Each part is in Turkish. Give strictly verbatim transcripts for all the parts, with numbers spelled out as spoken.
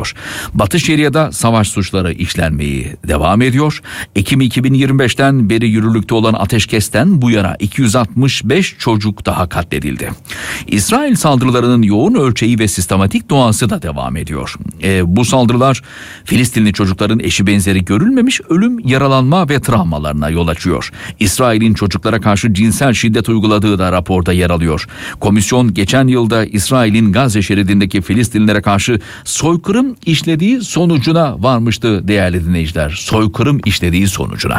ediyor. Batı Şeria'da savaş suçları işlenmeyi devam ediyor. Ekim iki bin yirmi beşten beri yürürlükte olan ateşkesten bu yana iki yüz altmış beş çocuk daha katledildi. İsrail saldırılarının yoğun ölçeği ve sistematik doğası da devam ediyor. E, bu saldırılar Filistinli çocukların eşi benzeri görülmemiş ölüm, yaralanma ve travmalarına yol açıyor. İsrail'in çocuklara karşı cinsel şiddet uyguladığı da raporda yer alıyor. Komisyon geçen yılda İsrail'in Gazze şeridindeki Filistinlilere karşı soykırım işlediği sonucuna varmıştı değerli dinleyiciler. Soykırım işlediği sonucuna.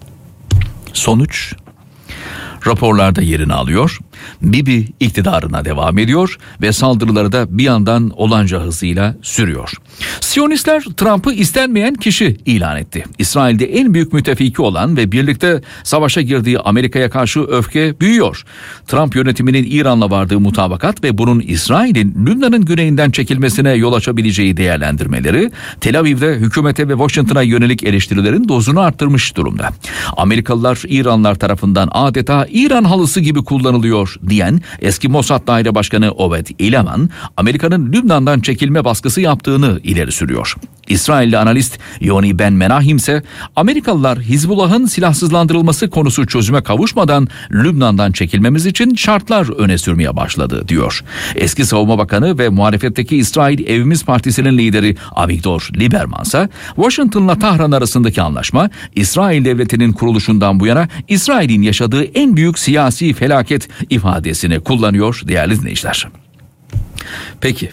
Sonuç raporlarda yerini alıyor. Bibi iktidarına devam ediyor ve saldırıları da bir yandan olanca hızıyla sürüyor. Siyonistler Trump'ı istenmeyen kişi ilan etti. İsrail'de en büyük müttefiki olan ve birlikte savaşa girdiği Amerika'ya karşı öfke büyüyor. Trump yönetiminin İran'la vardığı mutabakat ve bunun İsrail'in Lübnan'ın güneyinden çekilmesine yol açabileceği değerlendirmeleri Tel Aviv'de hükümete ve Washington'a yönelik eleştirilerin dozunu arttırmış durumda. Amerikalılar İranlılar tarafından adeta İran halısı gibi kullanılıyor diyen eski Mossad Daire Başkanı Oved Ileman, Amerika'nın Lübnan'dan çekilme baskısı yaptığını ileri sürüyor. İsrailli analist Yoni Ben Menahim ise Amerikalılar Hizbullah'ın silahsızlandırılması konusu çözüme kavuşmadan Lübnan'dan çekilmemiz için şartlar öne sürmeye başladı diyor. Eski Savunma Bakanı ve muhalefetteki İsrail Evimiz Partisi'nin lideri Avigdor Lieberman ise Washington'la Tahran arasındaki anlaşma İsrail devletinin kuruluşundan bu yana İsrail'in yaşadığı en büyük siyasi felaket ifadesini kullanıyor değerli dinleyiciler. Peki,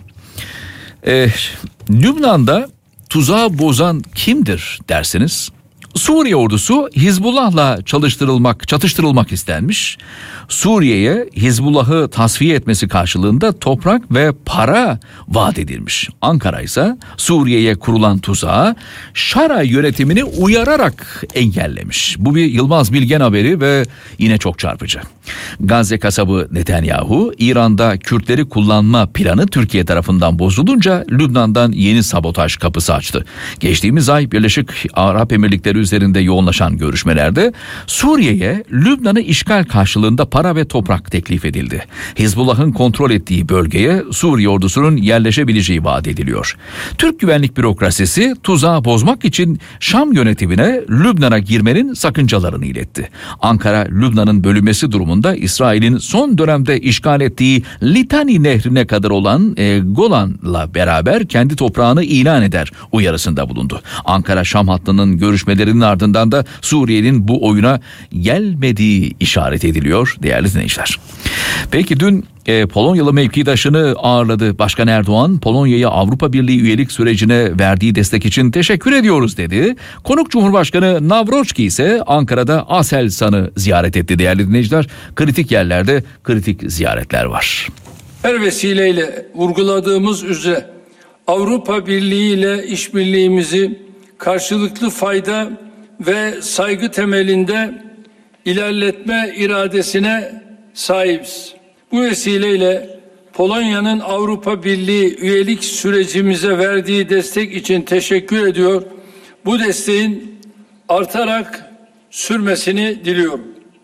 ee, Lübnan'da tuzağı bozan kimdir dersiniz? Suriye ordusu Hizbullah'la çalıştırılmak, çatıştırılmak istenmiş. Suriye'ye Hizbullah'ı tasfiye etmesi karşılığında toprak ve para vaat edilmiş. Ankara ise Suriye'ye kurulan tuzağı Şara yönetimini uyararak engellemiş. Bu bir Yılmaz Bilgen haberi ve yine çok çarpıcı. Gazze kasabı Netanyahu, İran'da Kürtleri kullanma planı Türkiye tarafından bozulunca Lübnan'dan yeni sabotaj kapısı açtı. Geçtiğimiz ay Birleşik Arap Emirlikleri üzerinde yoğunlaşan görüşmelerde Suriye'ye Lübnan'ı işgal karşılığında para ve toprak teklif edildi. Hizbullah'ın kontrol ettiği bölgeye Suriye ordusunun yerleşebileceği vaat ediliyor. Türk güvenlik bürokrasisi tuzağı bozmak için Şam yönetimine Lübnan'a girmenin sakıncalarını iletti. Ankara, Lübnan'ın bölünmesi durumunda İsrail'in son dönemde işgal ettiği Litani Nehri'ne kadar olan e, Golan'la beraber kendi toprağını ilan eder uyarısında bulundu. Ankara Şam hattının görüşmelerinin ardından da Suriye'nin bu oyuna gelmediği işaret ediliyor değerli dinleyiciler. Peki dün e, Polonyalı mevkidaşını ağırladı. Başkan Erdoğan, Polonya'ya Avrupa Birliği üyelik sürecine verdiği destek için teşekkür ediyoruz dedi. Konuk Cumhurbaşkanı Navrojki ise Ankara'da Aselsan'ı ziyaret etti değerli dinleyiciler. Kritik yerlerde kritik ziyaretler var. Her vesileyle vurguladığımız üzere Avrupa Birliği ile işbirliğimizi karşılıklı fayda ve saygı temelinde ilerletme iradesine sahibiz. Bu vesileyle Polonya'nın Avrupa Birliği üyelik sürecimize verdiği destek için teşekkür ediyor. Bu desteğin artarak sürmesini diliyorum.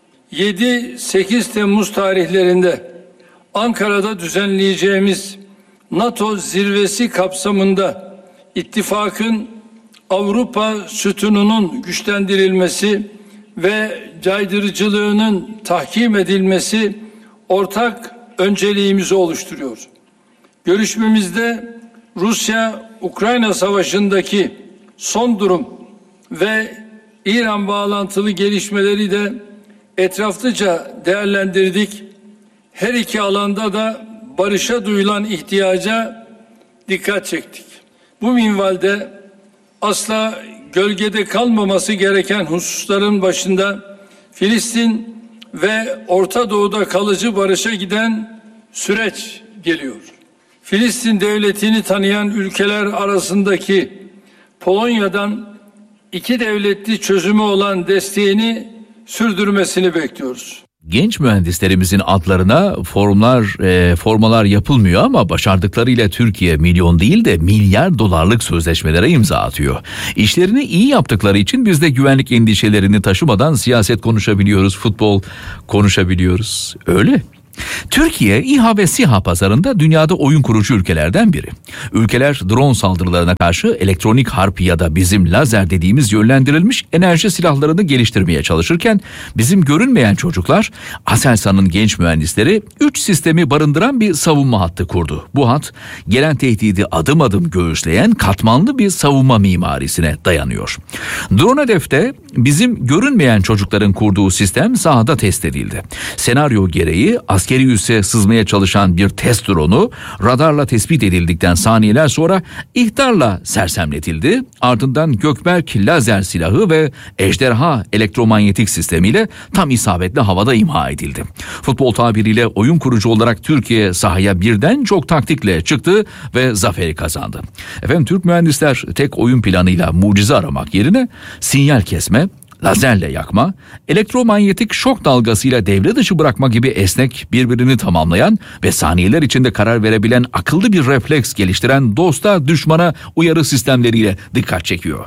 yedi sekiz Temmuz tarihlerinde Ankara'da düzenleyeceğimiz NATO zirvesi kapsamında ittifakın Avrupa sütununun güçlendirilmesi ve caydırıcılığının tahkim edilmesi ortak önceliğimizi oluşturuyor. Görüşmemizde Rusya-Ukrayna savaşındaki son durum ve İran bağlantılı gelişmeleri de etraflıca değerlendirdik. Her iki alanda da barışa duyulan ihtiyaca dikkat çektik. Bu minvalde asla gölgede kalmaması gereken hususların başında Filistin ve Orta Doğu'da kalıcı barışa giden süreç geliyor. Filistin devletini tanıyan ülkeler arasındaki Polonya'dan iki devletli çözümü olan desteğini sürdürmesini bekliyoruz. Genç mühendislerimizin adlarına formlar, e, formalar yapılmıyor ama başardıklarıyla Türkiye milyon değil de milyar dolarlık sözleşmelere imza atıyor. İşlerini iyi yaptıkları için biz de güvenlik endişelerini taşımadan siyaset konuşabiliyoruz, futbol konuşabiliyoruz. Öyle. Türkiye, İHA ve SİHA pazarında dünyada oyun kurucu ülkelerden biri. Ülkeler drone saldırılarına karşı elektronik harp ya da bizim lazer dediğimiz yönlendirilmiş enerji silahlarını geliştirmeye çalışırken bizim görünmeyen çocuklar Aselsan'ın genç mühendisleri üç sistemi barındıran bir savunma hattı kurdu. Bu hat gelen tehdidi adım adım göğüsleyen katmanlı bir savunma mimarisine dayanıyor. Drone hedefte bizim görünmeyen çocukların kurduğu sistem sahada test edildi. Senaryo gereği askeri üsse sızmaya çalışan bir test drone'u radarla tespit edildikten saniyeler sonra ihtarla sersemletildi. Ardından Gökberk lazer silahı ve Ejderha elektromanyetik sistemiyle tam isabetli havada imha edildi. Futbol tabiriyle oyun kurucu olarak Türkiye sahaya birden çok taktikle çıktı ve zaferi kazandı. Efendim, Türk mühendisler tek oyun planıyla mucize aramak yerine sinyal kesme, lazerle yakma, elektromanyetik şok dalgasıyla devre dışı bırakma gibi esnek, birbirini tamamlayan ve saniyeler içinde karar verebilen akıllı bir refleks geliştiren dosta düşmana uyarı sistemleriyle dikkat çekiyor.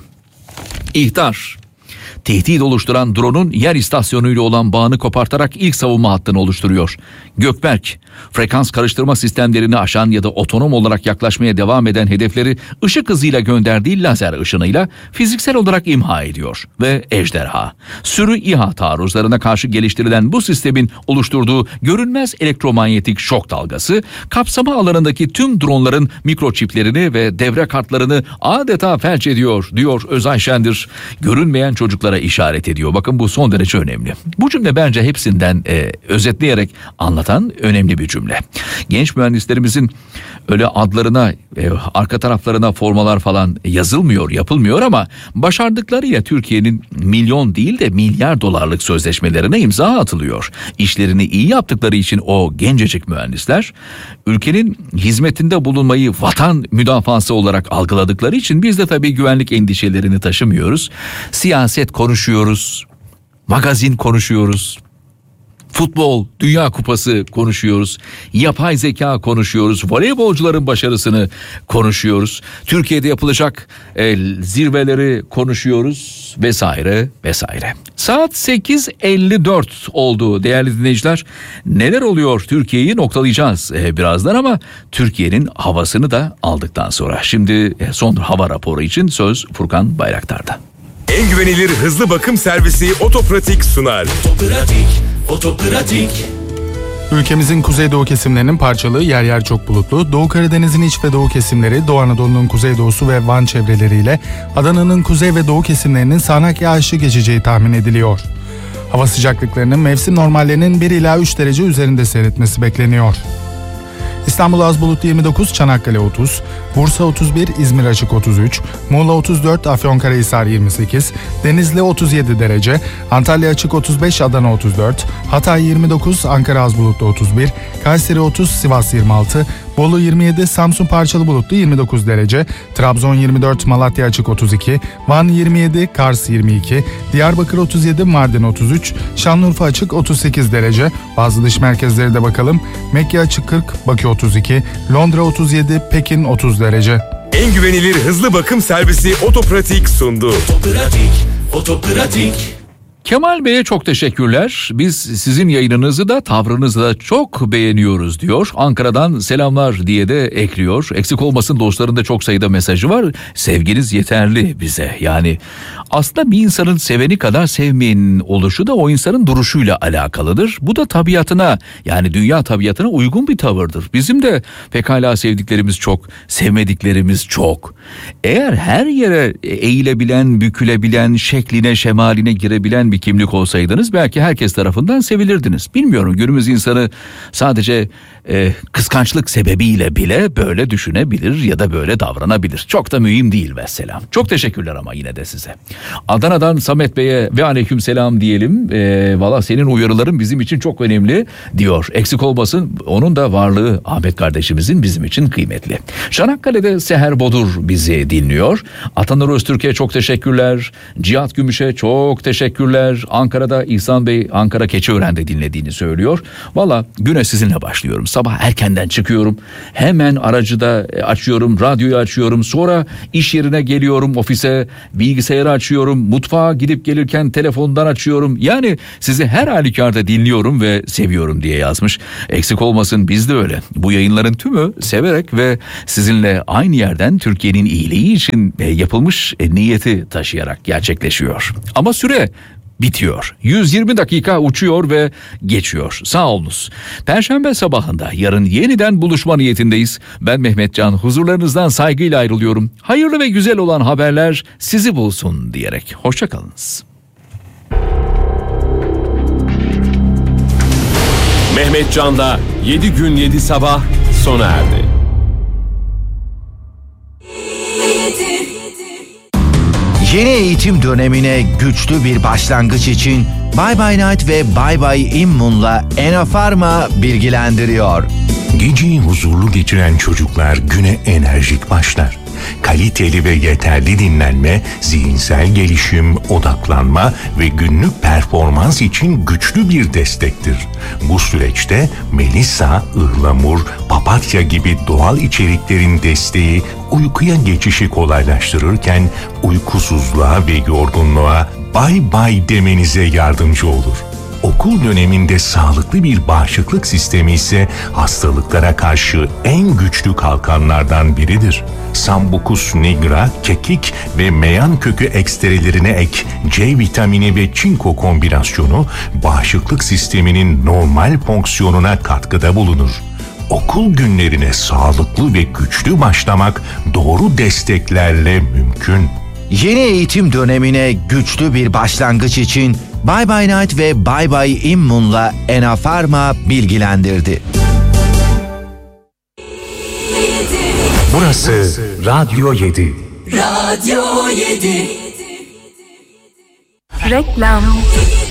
İhtar. Tehdit oluşturan drone'un yer istasyonuyla olan bağını kopartarak ilk savunma hattını oluşturuyor. Gökberk, frekans karıştırma sistemlerini aşan ya da otonom olarak yaklaşmaya devam eden hedefleri ışık hızıyla gönderdiği lazer ışınıyla fiziksel olarak imha ediyor. Ve Ejderha, sürü İHA taarruzlarına karşı geliştirilen bu sistemin oluşturduğu görünmez elektromanyetik şok dalgası, kapsama alanındaki tüm dronların mikroçiplerini ve devre kartlarını adeta felç ediyor, diyor Özay Şendir. Görünmeyen çocuklara işaret ediyor. Bakın, bu son derece önemli. Bu cümle bence hepsinden e, özetleyerek anlatan önemli bir cümle. Genç mühendislerimizin öyle adlarına, e, arka taraflarına formalar falan yazılmıyor, yapılmıyor ama başardıklarıyla Türkiye'nin milyon değil de milyar dolarlık sözleşmelerine imza atılıyor. İşlerini iyi yaptıkları için o gencecik mühendisler ülkenin hizmetinde bulunmayı vatan müdafası olarak algıladıkları için biz de tabii güvenlik endişelerini taşımıyoruz. Siyaset konuşuyoruz, magazin konuşuyoruz, futbol, Dünya Kupası konuşuyoruz, yapay zeka konuşuyoruz, voleybolcuların başarısını konuşuyoruz, Türkiye'de yapılacak e, zirveleri konuşuyoruz vesaire vesaire. Saat sekiz elli dört oldu değerli dinleyiciler. Neler oluyor Türkiye'yi noktalayacağız e, birazdan ama Türkiye'nin havasını da aldıktan sonra. Şimdi e, son hava raporu için söz Furkan Bayraktar'da. En güvenilir hızlı bakım servisi Otopratik sunar. Otopratik, Otopratik. Ülkemizin kuzeydoğu kesimlerinin parçalı, yer yer çok bulutlu, Doğu Karadeniz'in iç ve doğu kesimleri, Doğu Anadolu'nun kuzeydoğusu ve Van çevreleriyle Adana'nın kuzey ve doğu kesimlerinin sağanak yağışlı geçeceği tahmin ediliyor. Hava sıcaklıklarının mevsim normallerinin bir ila üç derece üzerinde seyretmesi bekleniyor. İstanbul az bulutlu yirmi dokuz, Çanakkale otuz, Bursa otuz bir, İzmir açık otuz üç, Muğla otuz dört, Afyonkarahisar yirmi sekiz, Denizli otuz yedi derece, Antalya açık otuz beş, Adana otuz dört, Hatay yirmi dokuz, Ankara az bulutlu otuz bir, Kayseri otuz, Sivas yirmi altı, Bolu yirmi yedi, Samsun parçalı bulutlu yirmi dokuz derece, Trabzon yirmi dört, Malatya açık otuz iki, Van yirmi yedi, Kars yirmi iki, Diyarbakır otuz yedi, Mardin otuz üç, Şanlıurfa açık otuz sekiz derece. Bazı dış merkezlere de bakalım. Mekke açık kırk, Bakü otuz iki, Londra otuz yedi, Pekin otuz derece. En güvenilir hızlı bakım servisi Otopratik sundu. Otopratik, Otopratik. Kemal Bey'e çok teşekkürler. Biz sizin yayınınızı da tavrınızı da çok beğeniyoruz diyor. Ankara'dan selamlar diye de ekliyor. Eksik olmasın, dostlarında çok sayıda mesajı var. Sevginiz yeterli bize. Yani aslında bir insanın seveni kadar sevmeyenin oluşu da o insanın duruşuyla alakalıdır. Bu da tabiatına, yani dünya tabiatına uygun bir tavırdır. Bizim de pekala sevdiklerimiz çok, sevmediklerimiz çok. Eğer her yere eğilebilen, bükülebilen, şekline, şemaline girebilen bir kimlik olsaydınız belki herkes tarafından sevilirdiniz. Bilmiyorum, günümüz insanı sadece e, kıskançlık sebebiyle bile böyle düşünebilir ya da böyle davranabilir. Çok da mühim değil vesselam. Çok teşekkürler ama yine de size. Adana'dan Samet Bey'e ve aleykümselam diyelim. E, Valla senin uyarıların bizim için çok önemli diyor. Eksik olmasın, onun da varlığı Ahmet kardeşimizin bizim için kıymetli. Çanakkale'de Seher Bodur bizi dinliyor. Atanur Öztürk'e çok teşekkürler. Cihat Gümüş'e çok teşekkürler. Ankara'da İhsan Bey Ankara Keçiören'de dinlediğini söylüyor. Valla güne sizinle başlıyorum. sabah erkenden çıkıyorum. Hemen aracı da açıyorum, radyoyu açıyorum. Sonra iş yerine geliyorum, ofise bilgisayarı açıyorum. Mutfağa gidip gelirken telefondan açıyorum. Yani sizi her halükarda dinliyorum ve seviyorum diye yazmış. Eksik olmasın, biz de öyle. Bu yayınların tümü severek ve sizinle aynı yerden Türkiye'nin iyiliği için yapılmış niyeti taşıyarak gerçekleşiyor. Ama süre bitiyor. yüz yirmi dakika uçuyor ve geçiyor. Sağ olunuz. Perşembe sabahında yarın yeniden buluşma niyetindeyiz. Ben Mehmet Can, huzurlarınızdan saygıyla ayrılıyorum. Hayırlı ve güzel olan haberler sizi bulsun diyerek. Hoşçakalınız. Mehmet Can'da yedi gün yedi sabah sona erdi. Yeni eğitim dönemine güçlü bir başlangıç için Bye Bye Night ve Bye Bye Immun'la Enofarma bilgilendiriyor. Geceyi huzurlu geçiren çocuklar güne enerjik başlar. Kaliteli ve yeterli dinlenme, zihinsel gelişim, odaklanma ve günlük performans için güçlü bir destektir. Bu süreçte melisa, ıhlamur, papatya gibi doğal içeriklerin desteği uykuya geçişi kolaylaştırırken uykusuzluğa ve yorgunluğa bye bye demenize yardımcı olur. Okul döneminde sağlıklı bir bağışıklık sistemi ise hastalıklara karşı en güçlü kalkanlardan biridir. Sambucus nigra, kekik ve meyan kökü ekstrelerine ek C vitamini ve çinko kombinasyonu bağışıklık sisteminin normal fonksiyonuna katkıda bulunur. Okul günlerine sağlıklı ve güçlü başlamak doğru desteklerle mümkün. Yeni eğitim dönemine güçlü bir başlangıç için Bye Bye Night ve Bye Bye Immun'la Enofarma bilgilendirdi. Burası Radyo yedi. Radyo yedi. Reklam.